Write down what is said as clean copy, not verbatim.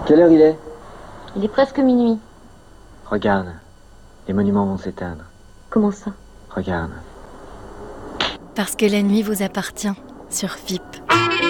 Quelle heure il est? Il est presque minuit. Regarde, les monuments vont s'éteindre. Comment ça? Regarde. Parce que la nuit vous appartient sur FIP.